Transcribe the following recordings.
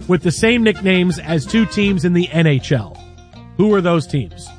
with the same nicknames as two teams in the NHL. Who are those teams?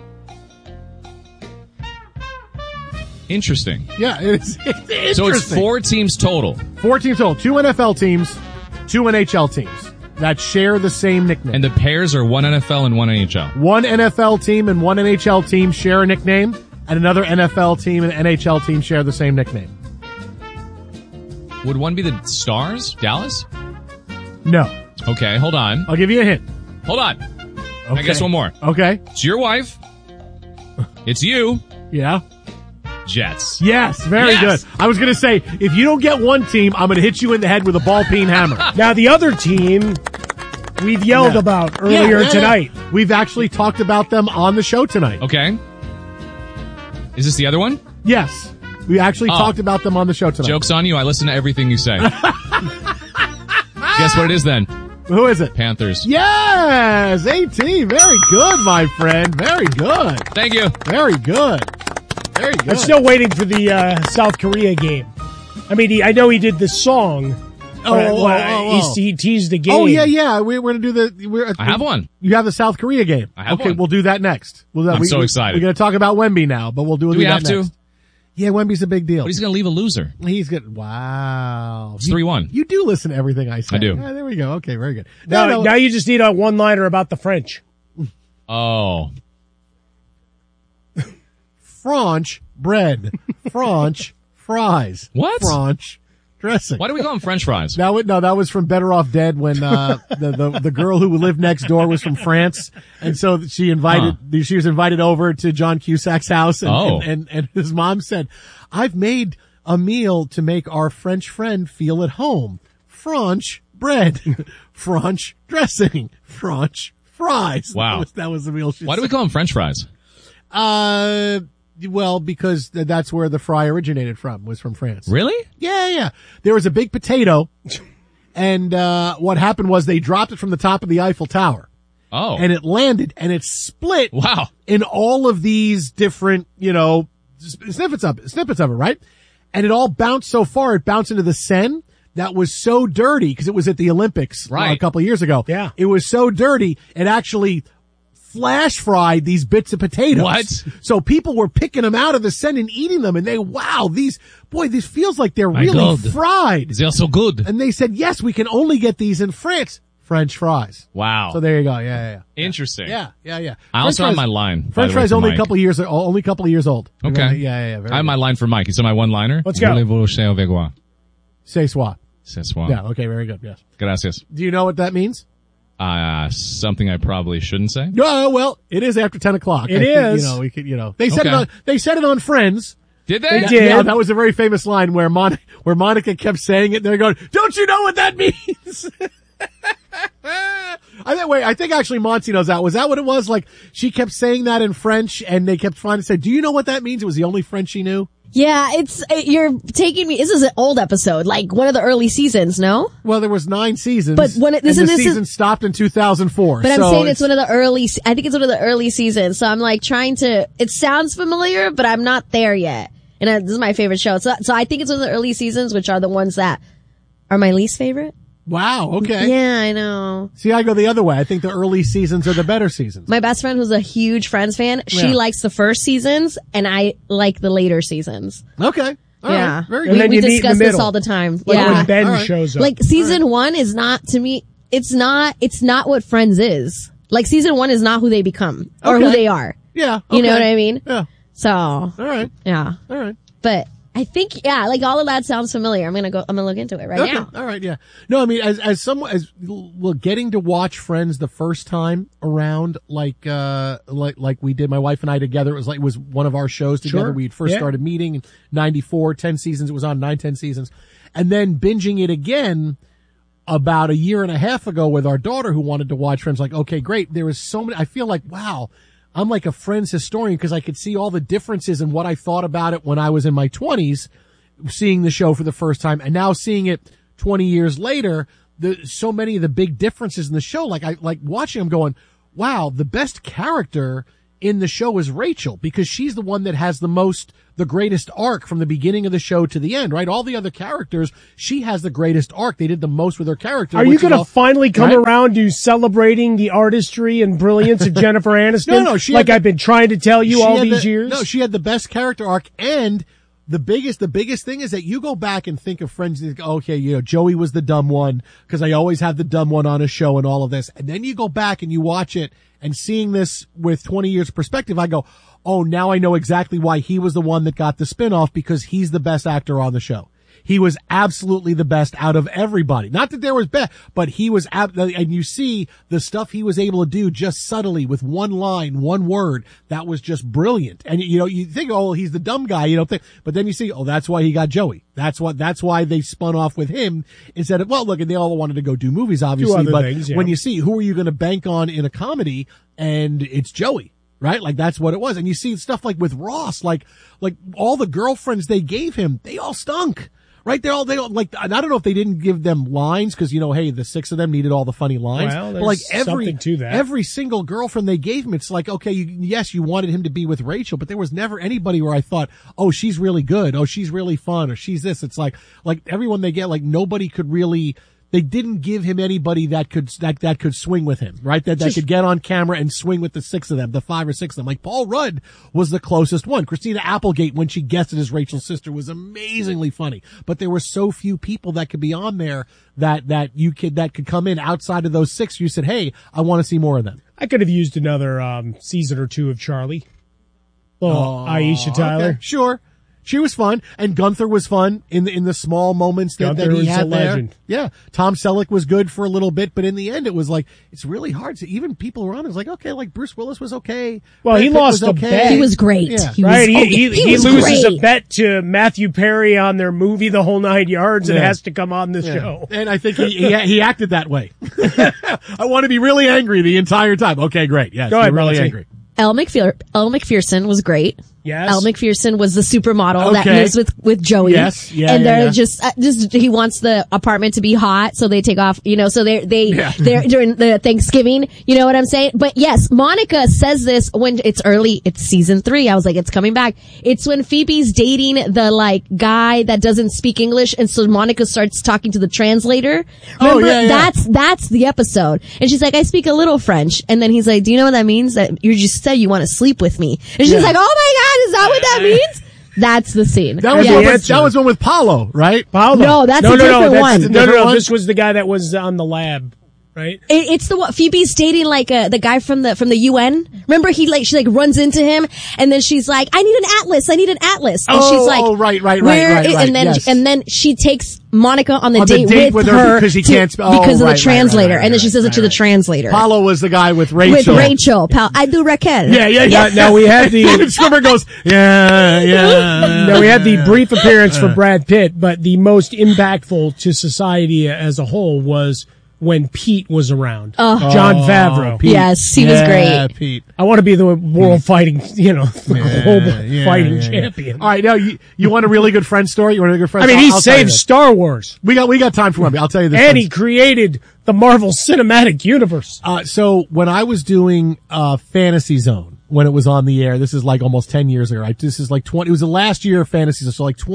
Interesting. Yeah, it's interesting. So it's 4 teams total. 4 teams total. 2 NFL teams, 2 NHL teams that share the same nickname. And the pairs are 1 NFL and 1 NHL. 1 NFL team and 1 NHL team share a nickname, and another NFL team and NHL team share the same nickname. Would one be the Stars? Dallas? No. Okay, hold on. I'll give you a hint. Hold on. Okay. I guess one more. Okay. It's your wife. It's you. Yeah. Jets. Yes, very Yes. good. I was going to say, if you don't get one team, I'm going to hit you in the head with a ball-peen hammer. Now, the other team we've yelled about earlier tonight. Yeah. We've actually talked about them on the show tonight. Okay. Is this the other one? Yes. We actually talked about them on the show tonight. Joke's on you. I listen to everything you say. Guess what it is then? Who is it? Panthers. Yes! AT. Very good, my friend. Very good. Thank you. Very good. Very good. I'm still waiting for the South Korea game. I mean, I know he did the song. He teased the game. Oh, yeah. We're going to do I have one. You have the South Korea game. I have okay, one. we'll do that next. I'm so excited. We're going to talk about Wemby now, but we'll do we that have next. to? Yeah, Wemby's a big deal. But he's going to leave a loser. He's good. Wow. It's 3-1. You do listen to everything I say. I do. Yeah, there we go. Okay, very good. Now you just need a one-liner about the French. Oh. French bread. French fries. What? French dressing. Why do we call them French fries? No, that was from Better Off Dead when the girl who lived next door was from France, and so she was invited over to John Cusack's house, and his mom said, "I've made a meal to make our French friend feel at home. French bread, French dressing, French fries." Wow, that was the meal. Why do we call them French fries? Well, because that's where the fry originated from, was from France. Really? Yeah. There was a big potato, and what happened was they dropped it from the top of the Eiffel Tower. Oh. And it landed, and it split. Wow. In all of these different, snippets of it, right? And it all bounced so far, it bounced into the Seine. That was so dirty, because it was at the Olympics a couple of years ago. Yeah. It was so dirty, it actually flash fried these bits of potatoes. What? So people were picking them out of the Seine and eating them, and this feels like they're really fried. They're so good. And they said, yes, we can only get these in France. French fries. Wow. So there you go. Yeah. Interesting. Yeah. I also have my line. French fries only a couple of years old. Okay. Yeah. I have my line for Mike. You said my one-liner? Let's go. Voulez-vous chez avec moi? C'est soi. C'est soi. Yeah. Okay. Very good. Yes. Gracias. Do you know what that means? Something I probably shouldn't say. No, well, it is after 10 o'clock. It is. We could, they said they said it on Friends. Did they? They did. Yeah, that was a very famous line where Monica kept saying it, and they're going, "Don't you know what that means?" I think actually Monty knows that. Was that what it was? Like, she kept saying that in French, and they kept trying to say, "Do you know what that means?" It was the only French she knew. Yeah, you're taking me, this is an old episode, like one of the early seasons, no? Well, there was 9 seasons. But the season stopped in 2004. But I'm saying it's one of the I think it's one of the early seasons. So I'm like trying to, it sounds familiar, but I'm not there yet. And this is my favorite show. So I think it's one of the early seasons, which are the ones that are my least favorite. Wow, okay. Yeah, I know. See, I go the other way. I think the early seasons are the better seasons. My best friend who's a huge Friends fan, she likes the first seasons, and I like the later seasons. Okay. All right. Very And good. then We you meet in the discuss this middle. all the time. Like yeah. when Ben All right. shows up. Like season 1 is not, to me, it's not what Friends is. Like season 1 is not who they become or who Okay. they are. Yeah. You know okay. what I mean? Yeah. So, All right. yeah. All right. But I think, like all of that sounds familiar. I'm gonna look into it right now. All right. Yeah. No, I mean, as getting to watch Friends the first time around, like we did, my wife and I together, it was one of our shows together. Sure. We had first started meeting in 94, 10 seasons. It was on 9-10 seasons. And then binging it again about a year and a half ago with our daughter who wanted to watch Friends. Like, okay, great. There was so many, I feel like, wow. I'm like a Friends historian because I could see all the differences in what I thought about it when I was in my 20s, seeing the show for the first time, and now seeing it 20 years later. So many of the big differences in the show, like watching them going, wow, the best character in the show is Rachel, because she's the one that has the greatest arc from the beginning of the show to the end, right? All the other characters, she has the greatest arc. They did the most with her character. Are you going to finally come around to celebrating the artistry and brilliance of Jennifer Aniston? No, I've been trying to tell you all these years. No, she had the best character arc, and the biggest thing is that you go back and think of Friends, and you go, okay, Joey was the dumb one, because I always have the dumb one on a show and all of this. And then you go back and you watch it, and seeing this with 20 years perspective, I go, oh, now I know exactly why he was the one that got the spinoff, because he's the best actor on the show. He was absolutely the best out of everybody. Not that there was best, but he was, and you see the stuff he was able to do just subtly with one line, one word, that was just brilliant. And you think, oh, he's the dumb guy, but then you see, oh, that's why he got Joey. That's why they spun off with him instead of, well, look, and they all wanted to go do movies, obviously, but when you see who are you going to bank on in a comedy, and it's Joey. Right? Like that's what it was. And you see stuff like with Ross, like all the girlfriends they gave him, they all stunk. Right? They all like, I don't know if they didn't give them lines because, hey, the 6 of them needed all the funny lines. Well, there's but like something to that. Every single girlfriend they gave him, it's like, okay, yes, you wanted him to be with Rachel, but there was never anybody where I thought, oh, she's really good. Oh, she's really fun. Or she's this. It's like everyone they get, like nobody could really, they didn't give him anybody that could swing with him, right? That could get on camera and swing with the 6 of them, the 5 or 6 of them. Like Paul Rudd was the closest one. Christina Applegate, when she guessed it as Rachel's sister, was amazingly funny. But there were so few people that could be on there that could come in outside of those 6. You said, hey, I want to see more of them. I could have used another season or 2 of Charlie. Aisha Tyler. Okay, sure. She was fun, and Gunther was fun in the small moments that he had there. Legend. Yeah, Tom Selleck was good for a little bit, but in the end, it was like it's really hard to even people around. It was like okay, like Bruce Willis was okay. Well, he lost a bet. He was great. Yeah. He loses a bet to Matthew Perry on their movie The Whole 9 Yards and has to come on this show. And I think he acted that way. I want to be really angry the entire time. Okay, great. Yes, go ahead, really angry. Elle Macpherson was great. Yes. Elle Macpherson was the supermodel that lives with Joey. Yes. Yeah. And they're just he wants the apartment to be hot, so they take off, so they're during the Thanksgiving, you know what I'm saying? But yes, Monica says this when it's early, it's season 3. I was like, it's coming back. It's when Phoebe's dating the guy that doesn't speak English, and so Monica starts talking to the translator. Remember, that's the episode. And she's like, I speak a little French. And then he's like, do you know what that means? That you just said you want to sleep with me. And she's like, oh my God, is that what that means? That's the scene. That was one with Paulo, right? Paulo. No, that's a different one. No. This was the guy that was on the lab, right? It's the one Phoebe's dating the guy from the UN. Remember she runs into him and then she's like, I need an atlas. And she's like, right. And then she takes Monica on the date with her because he can't because of the translator. And then she says it to the translator. Paulo was the guy with Rachel. I do Raquel. Yeah. Now we had the Swimmer goes, yeah. Now we had the brief appearance for Brad Pitt, but the most impactful to society as a whole was when Pete was around. Jon Favreau. Pete. Yes, he was great. Pete. I want to be the world fighting, global fighting champion. All right, now you want a really good friend story? You want a good friend? I mean, he saved Star Wars. We got time for one. I'll tell you this. And he created the Marvel Cinematic Universe. So when I was doing Fantasy Zone, when it was on the air, this is like almost 10 years ago. Right? This is like it was the last year of Fantasy Zone, so like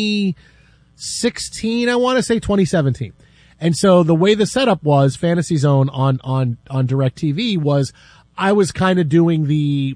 2016, I want to say 2017. And so the way the setup was, Fantasy Zone on DirecTV was, I was kind of doing the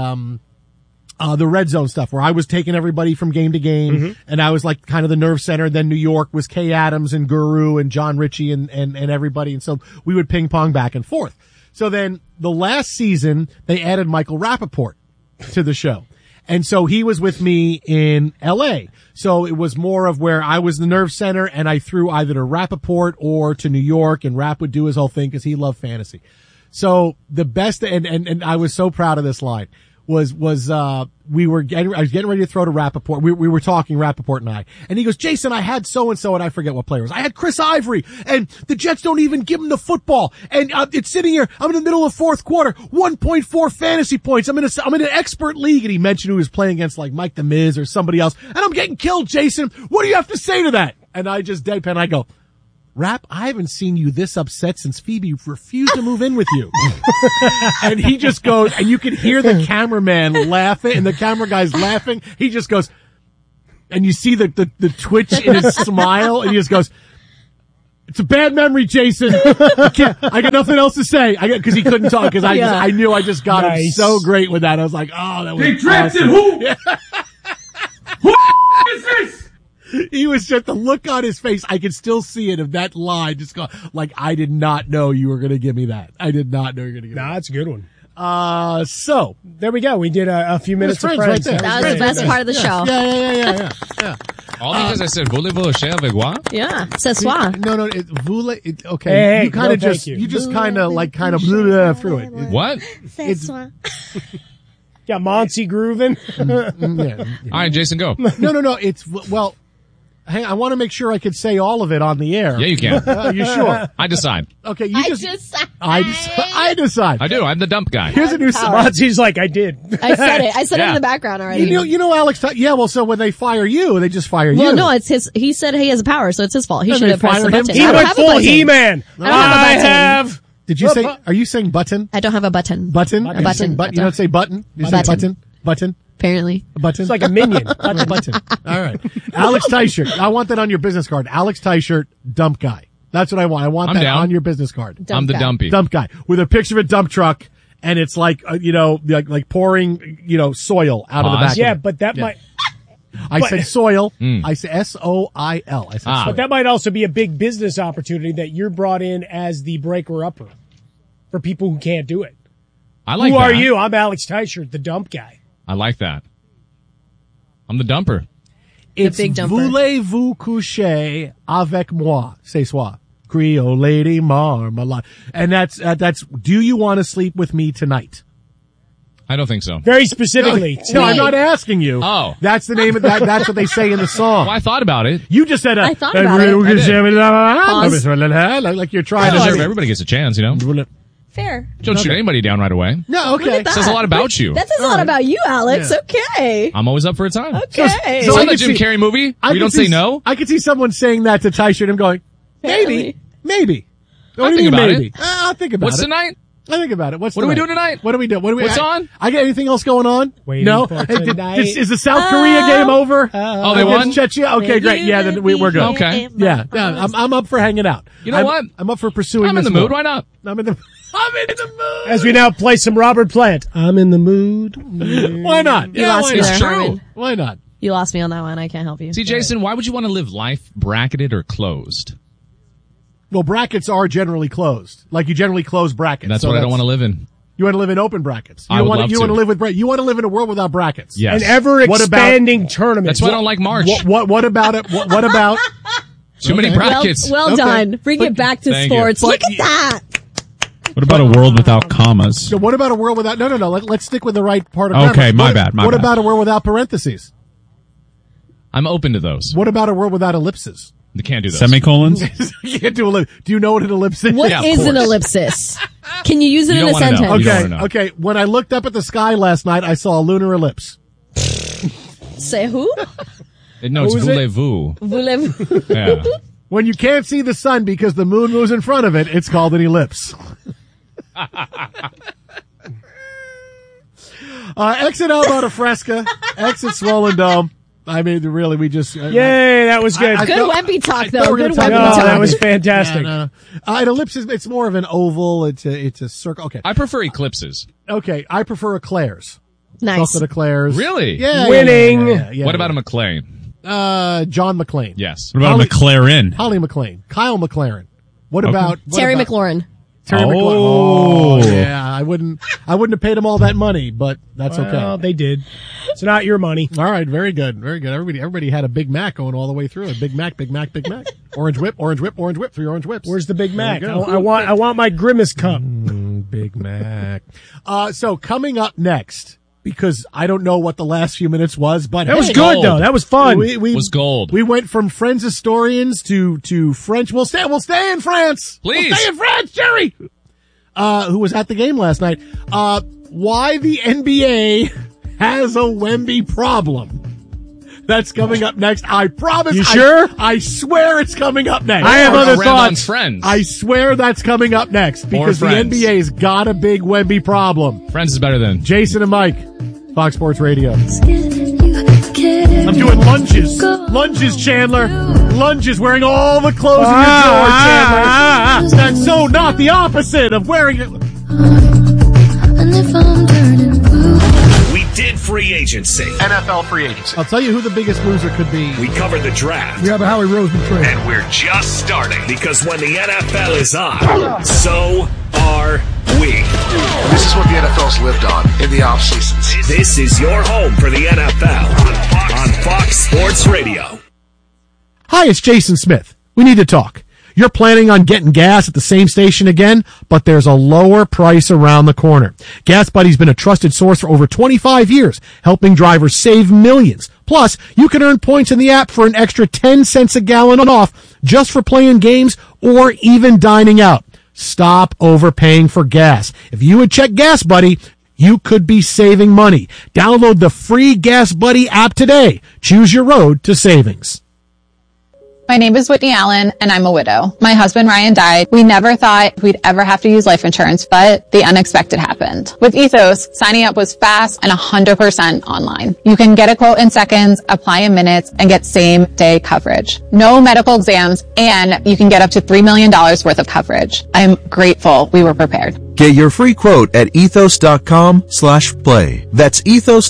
red zone stuff where I was taking everybody from game to game, and I was like kind of the nerve center. Then New York was Kay Adams and Guru and John Ritchie and everybody. And so we would ping pong back and forth. So then the last season, they added Michael Rappaport to the show. And so he was with me in LA. So it was more of where I was the nerve center and I threw either to Rappaport or to New York, and Rapp would do his whole thing because he loved fantasy. So the best, and I was so proud of this line, was I was getting ready to throw to Rappaport. We were talking, Rappaport and I, and he goes, Jason, I had so-and-so, and I forget what player it was. I had Chris Ivory, and the Jets don't even give him the football, and it's sitting here, I'm in the middle of fourth quarter, 1.4 fantasy points, I'm in an expert league, and he mentioned who was playing against, like Mike the Miz or somebody else, and I'm getting killed, Jason, what do you have to say to that? And I just deadpan, I go, Rap, I haven't seen you this upset since Phoebe refused to move in with you. And he just goes, and you can hear the cameraman laughing, and the camera guy's laughing. He just goes, and you see the twitch in his smile, and he just goes, it's a bad memory, Jason. I got nothing else to say. Because he couldn't talk, because I knew I just got him so great with that. I was like, oh, that was They drafted who? Yeah. Who is this? He was just, the look on his face, I could still see it of that line, just go, like, I did not know you were going to give me that. I did not know you were going to give me that. That's a good one. So. There we go. We did a few minutes of Friends. Right there. That was the best part of the show. Yeah. All because I said, voulez-vous cher avec moi? Yeah. C'est soir. No, okay. Hey, you kind of no, just, thank you just kind of blah through it. What? It's, Got Monty grooving. yeah. All right, Jason, go. No, it's, well, hang on, I want to make sure I could say all of it on the air. Yeah, you can. You sure? I decide. Okay, I decide. I I do. I'm the dump guy. Here's a new song. Monty's like, I did. I said it. I said it Yeah. in the background already. You know, Alex, yeah, well, so when they fire you, they just fire you. Well, no, it's his. He said he has a power, so it's his fault. He Then should they have pressed the fired him. button. He I don't went have a full button. He-Man. I don't have a button. Did you say, are you saying button? I don't have a button. Button? A button. You don't say button? You say Button. Button? Apparently. Button? It's like a minion. Button. All right. Alex Tyshirt. I want that on your business card. Alex Tyshirt, dump guy. That's what I want. I want I'm that down. on your business card. I'm the guy. dumpy. Dump guy. With a picture of a dump truck, and it's like, like pouring, soil out of the Pause. back. Yeah, of it. but that might. I said soil. Mm. I said SOIL. I said soil. But that might also be a big business opportunity that you're brought in as the breaker-upper for people who can't do it. I like Who that. are you? I'm Alex Tyshirt, the dump guy. I like that. I'm the dumper. It's big dumper. voulez-vous coucher avec moi? C'est soir. Creole lady marmalade. And that's, do you want to sleep with me tonight? I don't think so. Very specifically. No, I'm not asking you. Oh. That's the name of that. That's what they say in the song. Well, I thought about it. You just said I thought about it. like you're trying I to deserve everybody gets a chance, Fair. Don't shoot anybody down right away. No, Look okay. at that. Says a lot about you. That says a lot about you, Alex. Yeah. Okay. I'm always up for a time. Okay. so It's I like could a Jim see- Carrey movie I where you could don't say see- no. I could see someone saying that to Tyshirt and going, maybe. What do you think mean, about maybe? it. I'll think about What's it. tonight? I think about it. What are we doing tonight? What are we doing? What's on? I got anything else going on? Waiting No. for Hey, tonight. is the South Korea game over? Oh, they won? Against Czechia? Okay, great. Yeah, then we're good. Okay. Yeah, I'm up for hanging out. You know what? I'm up for pursuing. I'm in this the mood. more. Why not? I'm in the mood. As we now play some Robert Plant. I'm in the mood. Why not? You lost me it's there, true. Harmon. Why not? You lost me on that one. I can't help you. See, Jason, why would you want to live life bracketed or closed? Well, brackets are generally closed. Like you generally close brackets. That's So what I don't want to live in. You want to live in open brackets. You I don't would want love you to. want to live with you want to live in a world without brackets. Yes. An ever What about- expanding tournament. That's why I don't like March. What about it? What about? Too many Okay. brackets. Well Okay. done. Bring it back to Thank you. sports. But Look at you- that. What about a world without commas? So what about a world without? No. Let's stick with the right part of. Okay, grammar. my What- bad, my What bad. about a world without parentheses? I'm open to those. What about a world without ellipses? You can't do those. Semicolons? You can't do ellipsis. Do you know what an ellipse is? What Yeah, of is an course. ellipsis? Can you use it You in a don't wanna know. sentence? You don't Okay, wanna know. okay. When I looked up at the sky last night, I saw a lunar ellipse. Say who? No, it's Who is it? voulez-vous. Voulez-vous? Yeah. When you can't see the sun because the moon moves in front of it, it's called an ellipse. Exit Alberta Fresca. Exit Swollen Dome. I mean, really, we just... Yay, that was good. I- Good thought- Wempy talk, thought though. we were Good gonna no, talk Wempy about talk. that was fantastic. No. An ellipse is, it's more of an oval. It's a circle. Okay. I prefer eclipses. Okay. I prefer eclairs. Nice. Chocolate eclairs. Really? Yeah. Winning. Yeah, What about a McLean? John McClane. Yes. What about Holly- a McLaren? Holly McClane. Kyle McLaren. What about Terry about- McLaurin. Terry Oh. McLaurin. Oh, yeah. I wouldn't have paid him all that money, but that's Well, okay. they did. It's not your money. All right. Very good. Very good. Everybody had a Big Mac going all the way through it. Big Mac, Big Mac, Big Mac. Orange whip, orange whip, orange whip. 3 orange whips. Where's the Big Mac? There you go. I want my Grimace cup. Big Mac. So coming up next, because I don't know what the last few minutes was, but That was hey, good gold. though. That was fun. We Was gold. We went from Friends historians to French. We'll stay in France. Please. We'll stay in France, Jerry. Who was at the game last night. Why the NBA has a Wemby problem. That's coming up next. I promise. You sure? I swear it's coming up next. I have other Around thoughts. on Friends. I swear that's coming up next because the Friends. NBA's got a big Wemby problem. Friends is better than. Jason and Mike, Fox Sports Radio. I'm doing lunges. Lunges, Chandler. Lunges, wearing all the clothes in your drawer, Chandler. That's so not the opposite of wearing it. We did free agency. NFL free agency. I'll tell you who the biggest loser could be. We covered the draft. have a Howie Roseman trade. And we're just starting. Because when the NFL is on, so are we. This is what the NFL's lived on in the off seasons. This is your home for the NFL on Fox Sports Radio. Hi, it's Jason Smith. We need to talk. You're planning on getting gas at the same station again, but there's a lower price around the corner. Gas Buddy's been a trusted source for over 25 years, helping drivers save millions. Plus, you can earn points in the app for an extra 10 cents a gallon off just for playing games or even dining out. Stop overpaying for gas. If you would check Gas Buddy, you could be saving money. Download the free Gas Buddy app today. Choose your road to savings. My name is Whitney Allen, and I'm a widow. My husband, Ryan, died. We never thought we'd ever have to use life insurance, but the unexpected happened. With Ethos, signing up was fast and 100% online. You can get a quote in seconds, apply in minutes, and get same-day coverage. No medical exams, and you can get up to $3 million worth of coverage. I'm grateful we were prepared. Get your free quote at ethos.com/play. That's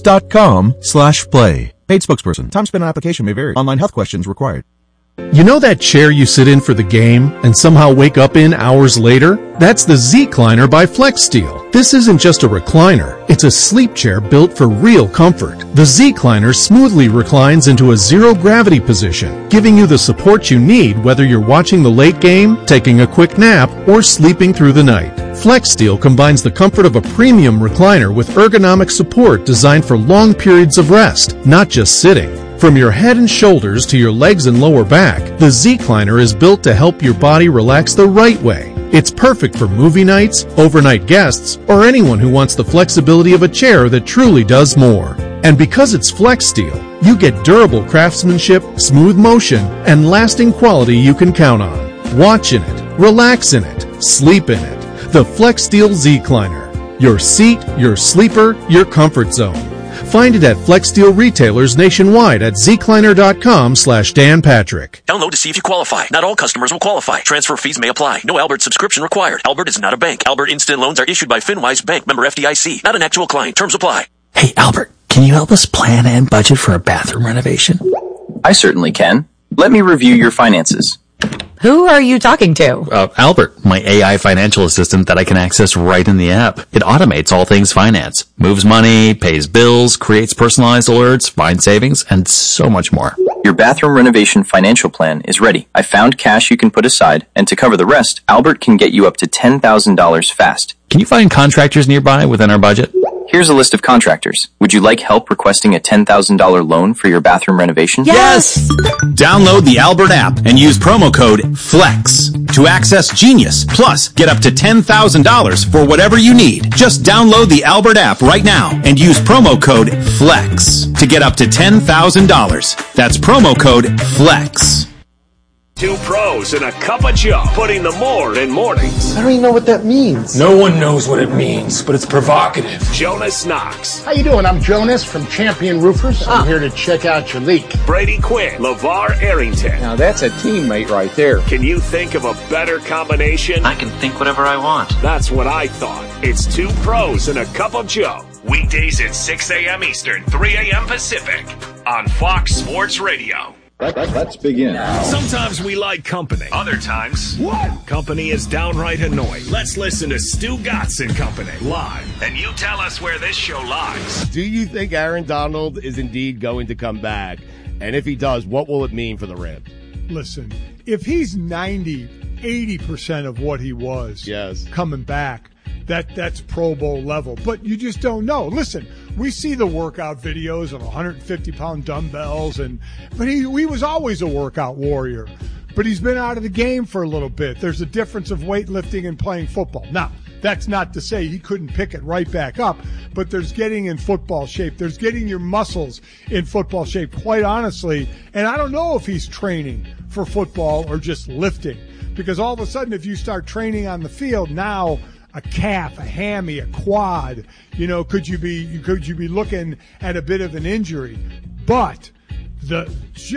ethos.com/play. Paid spokesperson. Time spent on application may vary. Online health questions required. You know that chair you sit in for the game and somehow wake up in hours later? That's the Z-Cliner by FlexSteel. This isn't just a recliner. It's a sleep chair built for real comfort. The Z-Cliner smoothly reclines into a zero-gravity position, giving you the support you need whether you're watching the late game, taking a quick nap, or sleeping through the night. FlexSteel combines the comfort of a premium recliner with ergonomic support designed for long periods of rest, not just sitting. From your head and shoulders to your legs and lower back, the Z-Cliner is built to help your body relax the right way. It's perfect for movie nights, overnight guests, or anyone who wants the flexibility of a chair that truly does more. And because it's FlexSteel, you get durable craftsmanship, smooth motion, and lasting quality you can count on. Watch in it, relax in it, sleep in it. The FlexSteel Z-Cliner. Your seat, your sleeper, your comfort zone. Find it at FlexSteel retailers nationwide at zcliner.com/Dan Patrick. Download to see if you qualify. Not all customers will qualify. Transfer fees may apply. No Albert subscription required. Albert is not a bank. Albert Instant Loans are issued by FinWise Bank, member FDIC. Not an actual client. Terms apply. Hey, Albert, can you help us plan and budget for a bathroom renovation? I certainly can. Let me review your finances. Who are you talking to? Albert, my AI financial assistant that I can access right in the app. It automates all things finance, moves money, pays bills, creates personalized alerts, finds savings, and so much more. Your bathroom renovation financial plan is ready. I found cash you can put aside, and to cover the rest, Albert can get you up to $10,000 fast. Can you find contractors nearby within our budget? Here's a list of contractors. Would you like help requesting a $10,000 loan for your bathroom renovation? Yes! Download the Albert app and use promo code FLEX to access Genius. Plus, get up to $10,000 for whatever you need. Just download the Albert app right now and use promo code FLEX to get up to $10,000. That's promo code FLEX. Two pros and a cup of Joe, putting the more in mornings. I don't even know what that means. No one knows what it means, but it's provocative. Jonas Knox. How you doing? I'm Jonas from Champion Roofers. I'm here to check out your leak. Brady Quinn. LeVar Arrington. Now that's a teammate right there. Can you think of a better combination? I can think whatever I want. That's what I thought. It's two pros and a cup of Joe. Weekdays at 6 a.m. Eastern, 3 a.m. Pacific on Fox Sports Radio. Let's begin. Sometimes we like company. Other times, company is downright annoying. Let's listen to Stu Gatz and Company live. And you tell us where this show lies. Do you think Aaron Donald is indeed going to come back? And if he does, what will it mean for the Rams? Listen, if he's 80% of what he was coming back, that's Pro Bowl level. But you just don't know. Listen, we see the workout videos of 150-pound dumbbells, but he was always a workout warrior. But he's been out of the game for a little bit. There's a difference of weightlifting and playing football. Now, That's not to say he couldn't pick it right back up, but there's getting in football shape. There's getting your muscles in football shape, quite honestly. And I don't know if he's training for football or just lifting, because all of a sudden if you start training on the field now, a calf, a hammy, a quad, could you be looking at a bit of an injury? But the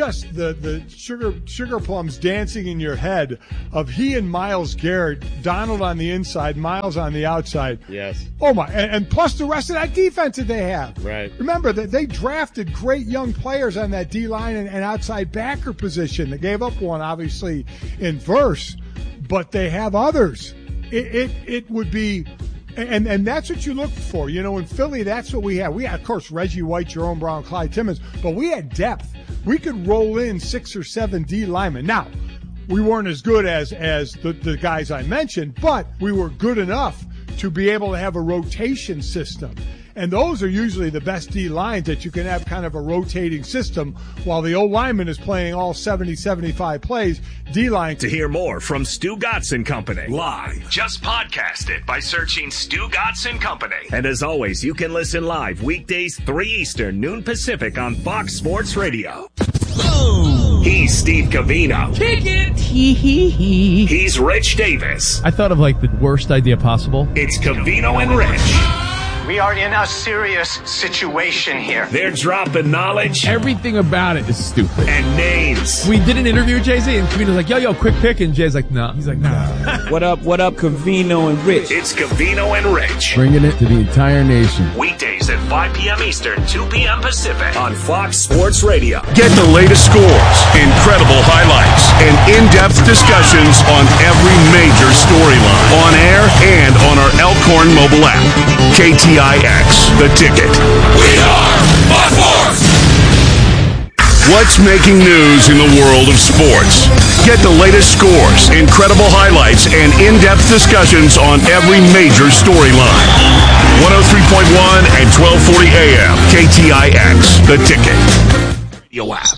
sugar plums dancing in your head of he and Myles Garrett, Donald on the inside, Myles on the outside. Yes. Oh my! And plus the rest of that defense that they have. Right. Remember that they drafted great young players on that D line and outside backer position. They gave up one, obviously, in Verse, but they have others. It would be. And that's what you look for. In Philly, that's what we had. We had, of course, Reggie White, Jerome Brown, Clyde Timmons, but we had depth. We could roll in 6 or 7 D linemen. Now, we weren't as good as the guys I mentioned, but we were good enough to be able to have a rotation system. And those are usually the best D lines, that you can have kind of a rotating system while the old lineman is playing all 70, 75 plays. D line. To hear more from Stu Gatz and Company live, just podcast it by searching Stu Gatz and Company. And as always, you can listen live weekdays 3 Eastern, noon Pacific on Fox Sports Radio. He's Steve Covino. Kick it! He's Rich Davis. I thought of the worst idea possible. It's Covino and Rich. We are in a serious situation here. They're dropping knowledge. Everything about it is stupid. And names. We did an interview with Jay-Z, and Covino's like, yo, quick pick, and Jay's like, nah. He's like, nah. What up, Covino and Rich? It's Covino and Rich. Bringing it to the entire nation. Weekdays at 5 p.m. Eastern, 2 p.m. Pacific on Fox Sports Radio. Get the latest scores, incredible highlights, and in-depth discussions on every major storyline. On air and on our Elkhorn mobile app. KTIX, The Ticket. We are Fox Sports! What's making news in the world of sports? Get the latest scores, incredible highlights, and in-depth discussions on every major storyline. 103.1 and 1240 AM. KTIX, The Ticket. Radio app.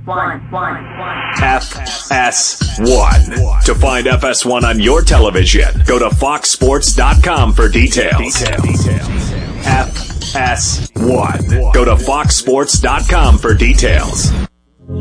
FS1. To find FS1 on your television, go to foxsports.com for details. FS1. Go to foxsports.com for details.